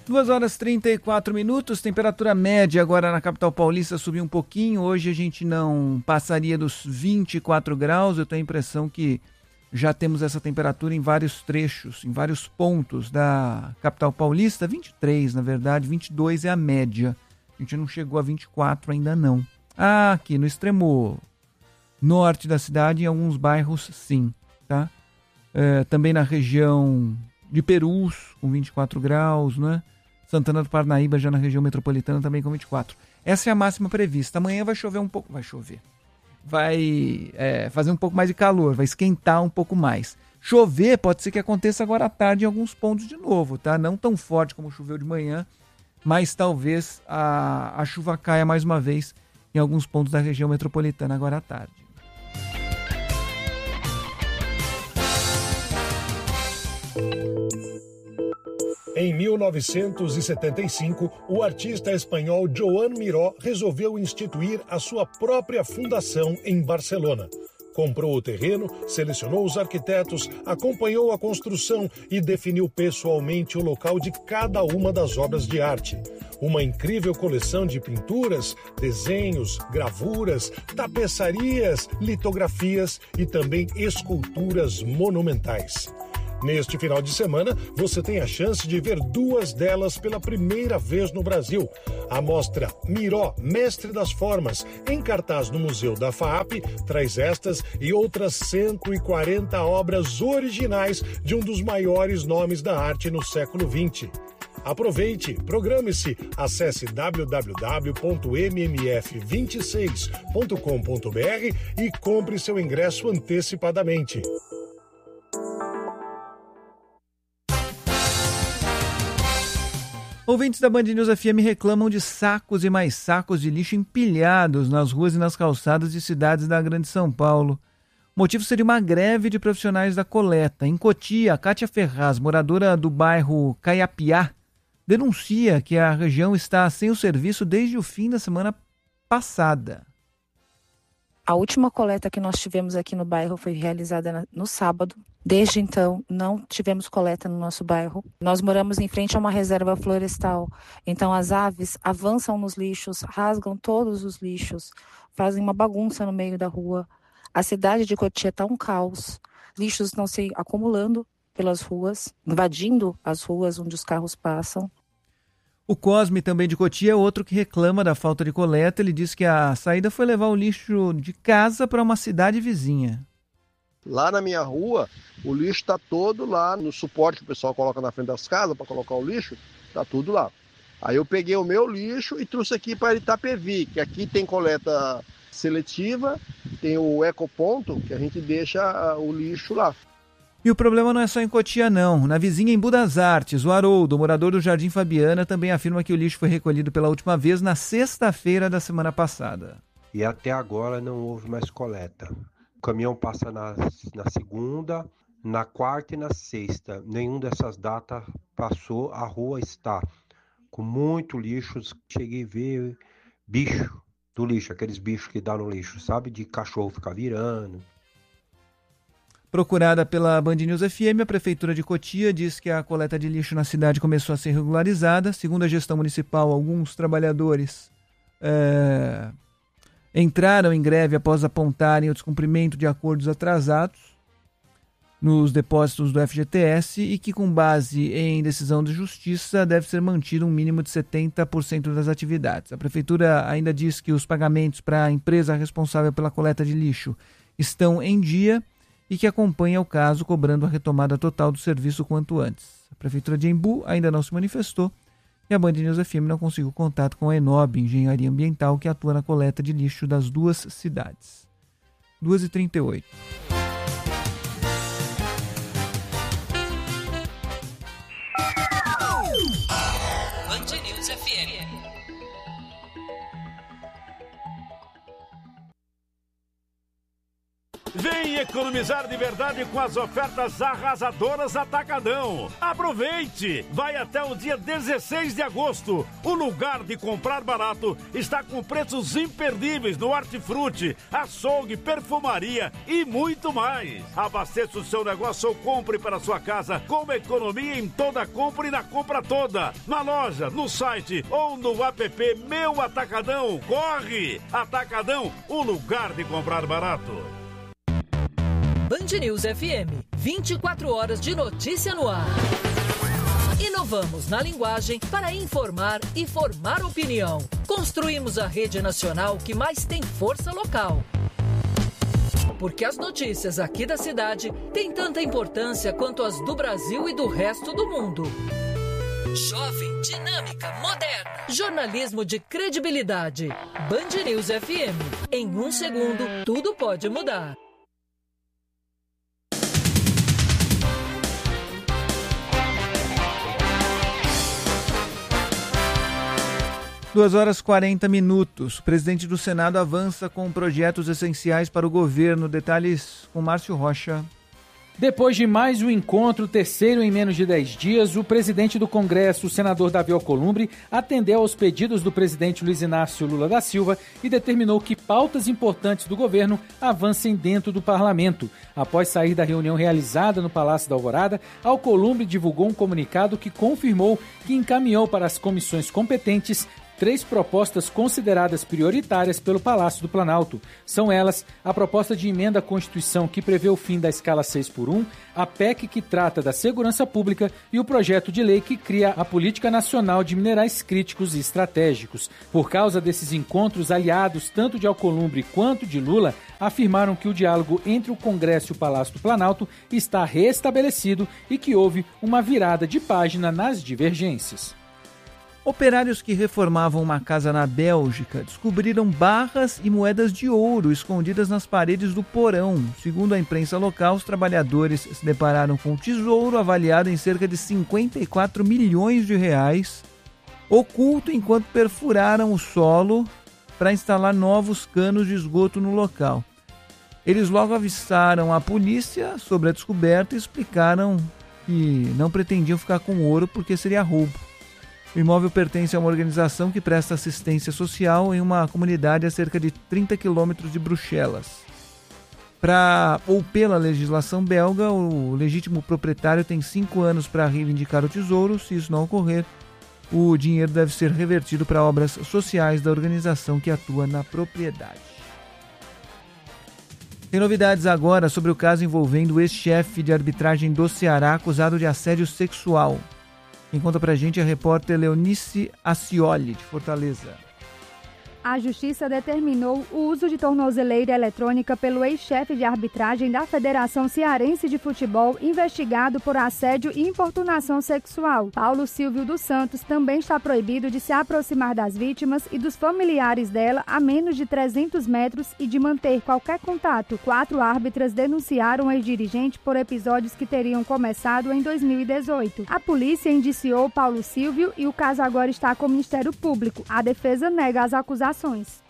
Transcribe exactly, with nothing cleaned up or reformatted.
duas horas e trinta e quatro minutos, temperatura média agora na capital paulista subiu um pouquinho. Hoje a gente não passaria dos vinte e quatro graus. Eu tenho a impressão que já temos essa temperatura em vários trechos, em vários pontos da capital paulista. vinte e três, na verdade, vinte e dois é a média. A gente não chegou a vinte e quatro ainda não. Ah, aqui no extremo norte da cidade, em alguns bairros, sim, tá? É, também na região de Perus, com vinte e quatro graus, né? Santana do Parnaíba, já na região metropolitana, também com vinte e quatro. Essa é a máxima prevista. Amanhã vai chover um pouco, vai chover. Vai é, fazer um pouco mais de calor, vai esquentar um pouco mais. Chover pode ser que aconteça agora à tarde em alguns pontos de novo, tá? Não tão forte como choveu de manhã, mas talvez a, a chuva caia mais uma vez em alguns pontos da região metropolitana agora à tarde. Em mil novecentos e setenta e cinco, o artista espanhol Joan Miró resolveu instituir a sua própria fundação em Barcelona. Comprou o terreno, selecionou os arquitetos, acompanhou a construção e definiu pessoalmente o local de cada uma das obras de arte. Uma incrível coleção de pinturas, desenhos, gravuras, tapeçarias, litografias e também esculturas monumentais. Neste final de semana, você tem a chance de ver duas delas pela primeira vez no Brasil. A mostra Miró, Mestre das Formas, em cartaz no Museu da FAAP, traz estas e outras cento e quarenta obras originais de um dos maiores nomes da arte no século vinte. Aproveite, programe-se, acesse w w w ponto m m f vinte e seis ponto com ponto b r e compre seu ingresso antecipadamente. Ouvintes da Band News F M reclamam de sacos e mais sacos de lixo empilhados nas ruas e nas calçadas de cidades da Grande São Paulo. O motivo seria uma greve de profissionais da coleta. Em Cotia, a Kátia Ferraz, moradora do bairro Caiapiá, denuncia que a região está sem o serviço desde o fim da semana passada. A última coleta que nós tivemos aqui no bairro foi realizada no sábado. Desde então, não tivemos coleta no nosso bairro. Nós moramos em frente a uma reserva florestal. Então, as aves avançam nos lixos, rasgam todos os lixos, fazem uma bagunça no meio da rua. A cidade de Cotia está um caos. Lixos estão se acumulando pelas ruas, invadindo as ruas onde os carros passam. O Cosme, também de Cotia, é outro que reclama da falta de coleta. Ele diz que a saída foi levar o lixo de casa para uma cidade vizinha. Lá na minha rua, o lixo está todo lá no suporte que o pessoal coloca na frente das casas para colocar o lixo, está tudo lá. Aí eu peguei o meu lixo e trouxe aqui para Itapevi, que aqui tem coleta seletiva, tem o ecoponto, que a gente deixa o lixo lá. E o problema não é só em Cotia, não. Na vizinha Embu das Artes, o Haroldo, morador do Jardim Fabiana, também afirma que o lixo foi recolhido pela última vez na sexta-feira da semana passada. E até agora não houve mais coleta. O caminhão passa na, na segunda, na quarta e na sexta. Nenhuma dessas datas passou, a rua está com muito lixo. Cheguei a ver bicho do lixo, aqueles bichos que dá no lixo, sabe? De cachorro ficar virando. Procurada pela Band News F M, a Prefeitura de Cotia diz que a coleta de lixo na cidade começou a ser regularizada. Segundo a gestão municipal, alguns trabalhadores é, entraram em greve após apontarem o descumprimento de acordos atrasados nos depósitos do F G T S e que, com base em decisão de justiça, deve ser mantido um mínimo de setenta por cento das atividades. A Prefeitura ainda diz que os pagamentos para a empresa responsável pela coleta de lixo estão em dia e que acompanha o caso, cobrando a retomada total do serviço quanto antes. A Prefeitura de Embu ainda não se manifestou e a Band News F M não conseguiu contato com a Enob, Engenharia Ambiental, que atua na coleta de lixo das duas cidades. duas e trinta e oito. Band News F M. Vem Vem economizar de verdade com as ofertas arrasadoras Atacadão. Aproveite! Vai até o dia dezesseis de agosto. O lugar de comprar barato está com preços imperdíveis no hortifruti, açougue, perfumaria e muito mais. Abasteça o seu negócio ou compre para sua casa com economia em toda compra e na compra toda. Na loja, no site ou no app Meu Atacadão. Corre! Atacadão, o lugar de comprar barato. Band News F M, vinte e quatro horas de notícia no ar. Inovamos na linguagem para informar e formar opinião. Construímos a rede nacional que mais tem força local. Porque as notícias aqui da cidade têm tanta importância quanto as do Brasil e do resto do mundo. Jovem, dinâmica, moderna. Jornalismo de credibilidade. Band News F M. Em um segundo, tudo pode mudar. duas horas e quarenta minutos. O presidente do Senado avança com projetos essenciais para o governo. Detalhes com Márcio Rocha. Depois de mais um encontro, terceiro em menos de dez dias, o presidente do Congresso, o senador Davi Alcolumbre, atendeu aos pedidos do presidente Luiz Inácio Lula da Silva e determinou que pautas importantes do governo avancem dentro do parlamento. Após sair da reunião realizada no Palácio da Alvorada, Alcolumbre divulgou um comunicado que confirmou que encaminhou para as comissões competentes três propostas consideradas prioritárias pelo Palácio do Planalto. São elas a proposta de emenda à Constituição que prevê o fim da escala seis por um, a P E C que trata da segurança pública e o projeto de lei que cria a Política Nacional de Minerais Críticos e Estratégicos. Por causa desses encontros, aliados tanto de Alcolumbre quanto de Lula afirmaram que o diálogo entre o Congresso e o Palácio do Planalto está restabelecido e que houve uma virada de página nas divergências. Operários que reformavam uma casa na Bélgica descobriram barras e moedas de ouro escondidas nas paredes do porão. Segundo a imprensa local, os trabalhadores se depararam com um tesouro avaliado em cerca de cinquenta e quatro milhões de reais, oculto enquanto perfuraram o solo para instalar novos canos de esgoto no local. Eles logo avistaram a polícia sobre a descoberta e explicaram que não pretendiam ficar com ouro porque seria roubo. O imóvel pertence a uma organização que presta assistência social em uma comunidade a cerca de trinta quilômetros de Bruxelas. Pra, ou pela legislação belga, o legítimo proprietário tem cinco anos para reivindicar o tesouro. Se isso não ocorrer, o dinheiro deve ser revertido para obras sociais da organização que atua na propriedade. Tem novidades agora sobre o caso envolvendo o ex-chefe de arbitragem do Ceará acusado de assédio sexual. Quem conta pra gente é a repórter Leonice Acioli, de Fortaleza. A Justiça determinou o uso de tornozeleira eletrônica pelo ex-chefe de arbitragem da Federação Cearense de Futebol, investigado por assédio e importunação sexual. Paulo Silvio dos Santos também está proibido de se aproximar das vítimas e dos familiares dela a menos de trezentos metros e de manter qualquer contato. Quatro árbitras denunciaram o ex-dirigente por episódios que teriam começado em dois mil e dezoito. A polícia indiciou Paulo Silvio e o caso agora está com o Ministério Público. A defesa nega as acusações.